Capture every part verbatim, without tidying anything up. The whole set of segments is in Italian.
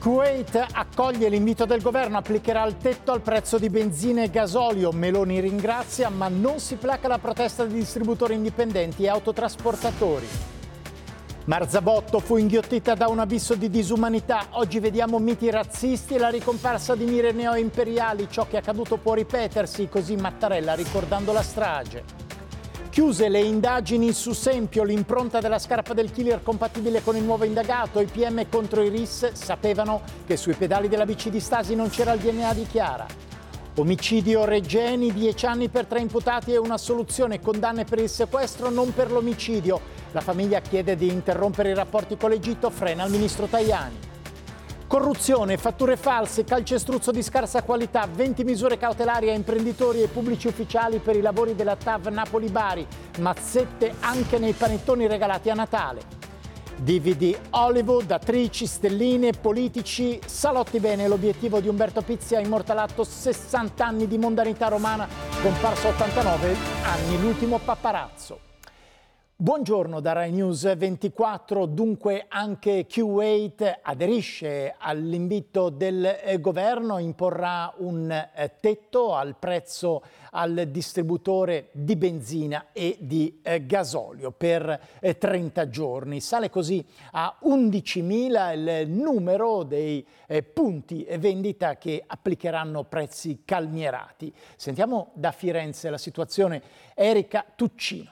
Kuwait accoglie l'invito del governo, applicherà il tetto al prezzo di benzina e gasolio. Meloni ringrazia, ma non si placa la protesta di distributori indipendenti e autotrasportatori. Marzabotto fu inghiottita da un abisso di disumanità. Oggi vediamo miti razzisti e la ricomparsa di mire neoimperiali. Ciò che è accaduto può ripetersi, così Mattarella ricordando la strage. Chiuse le indagini su Sempio, l'impronta della scarpa del killer compatibile con il nuovo indagato. I P M contro i R I S sapevano che sui pedali della bici di Stasi non c'era il D N A di Chiara. Omicidio Regeni, dieci anni per tre imputati e una assoluzione, condanne per il sequestro, non per l'omicidio. La famiglia chiede di interrompere i rapporti con l'Egitto, frena il ministro Tajani. Corruzione, fatture false, calcestruzzo di scarsa qualità, venti misure cautelari a imprenditori e pubblici ufficiali per i lavori della T A V Napoli-Bari, mazzette anche nei panettoni regalati a Natale. D V D Hollywood, attrici, stelline, politici, salotti bene, l'obiettivo di Umberto Pizzi ha immortalato sessanta anni di mondanità romana, comparso a ottantanove anni, l'ultimo paparazzo. Buongiorno da Rai News ventiquattro, dunque anche Kuwait aderisce all'invito del governo, imporrà un tetto al prezzo al distributore di benzina e di gasolio per trenta giorni. Sale così a undicimila il numero dei punti vendita che applicheranno prezzi calmierati. Sentiamo da Firenze la situazione, Erika Tuccino.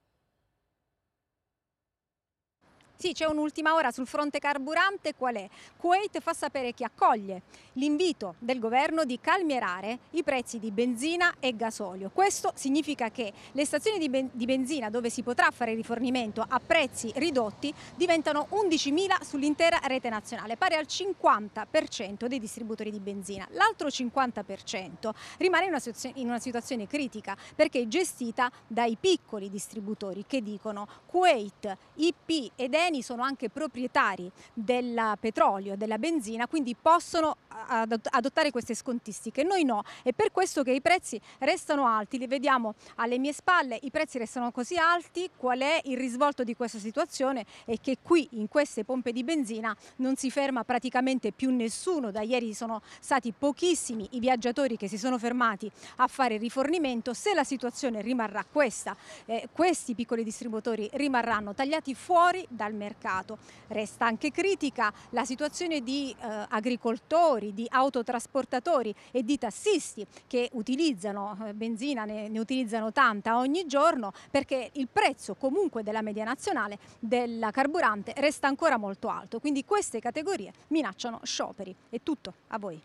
Sì, c'è un'ultima ora sul fronte carburante. Qual è? Kuwait fa sapere che accoglie l'invito del governo di calmierare i prezzi di benzina e gasolio. Questo significa che le stazioni di, ben- di benzina dove si potrà fare rifornimento a prezzi ridotti diventano undicimila sull'intera rete nazionale, pari al cinquanta per cento dei distributori di benzina. L'altro cinquanta per cento rimane in una, situazio- in una situazione critica perché è gestita dai piccoli distributori che dicono Kuwait, I P ed Eni sono anche proprietari del petrolio e della benzina, quindi possono adottare queste scontistiche. Noi no, è per questo che i prezzi restano alti. Li vediamo alle mie spalle, i prezzi restano così alti. Qual è il risvolto di questa situazione? È che qui in queste pompe di benzina non si ferma praticamente più nessuno. Da ieri sono stati pochissimi i viaggiatori che si sono fermati a fare rifornimento. Se la situazione rimarrà questa, eh, questi piccoli distributori rimarranno tagliati fuori dal mercato. Resta anche critica la situazione di eh, agricoltori, di autotrasportatori e di tassisti che utilizzano eh, benzina, ne, ne utilizzano tanta ogni giorno, perché il prezzo comunque della media nazionale del carburante resta ancora molto alto, quindi queste categorie minacciano scioperi. È tutto, a voi.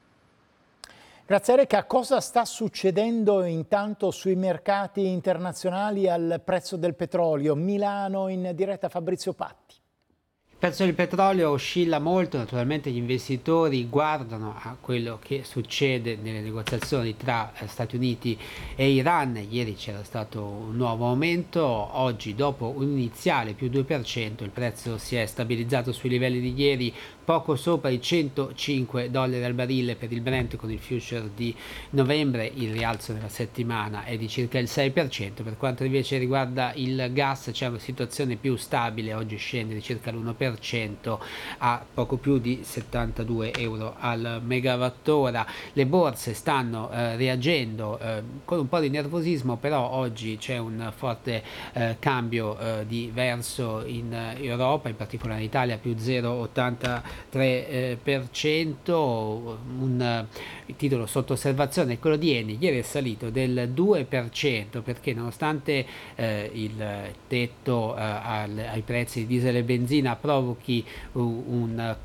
Grazie Erika, cosa sta succedendo intanto sui mercati internazionali al prezzo del petrolio? Milano in diretta, Fabrizio Patti. Il prezzo del petrolio oscilla molto, naturalmente gli investitori guardano a quello che succede nelle negoziazioni tra Stati Uniti e Iran. Ieri c'era stato un nuovo aumento, oggi dopo un iniziale più due per cento il prezzo si è stabilizzato sui livelli di ieri, poco sopra i centocinque dollari al barile per il Brent con il future di novembre. Il rialzo della settimana è di circa il sei per cento. Per quanto invece riguarda il gas c'è una situazione più stabile, oggi scende di circa l'uno per cento a poco più di settantadue euro al megawattora. Le borse stanno eh, reagendo eh, con un po' di nervosismo, però oggi c'è un forte eh, cambio eh, di verso in Europa, in particolare in Italia più zero virgola ottantatré per cento. Un uh, titolo sotto osservazione è quello di Eni, ieri è salito del due per cento perché nonostante eh, il tetto eh, al, ai prezzi di diesel e benzina provochi un, un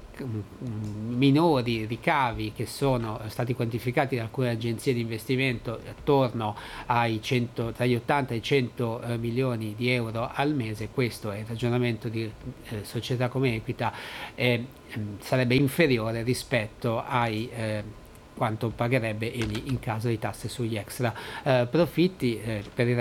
minori ricavi che sono stati quantificati da alcune agenzie di investimento attorno ai cento, tra gli ottanta e i cento eh, milioni di euro al mese. Questo è il ragionamento di eh, società come Equita, eh, sarebbe inferiore rispetto ai eh, quanto pagherebbe Eni in caso di tasse sugli extra eh, profitti. Eh, per il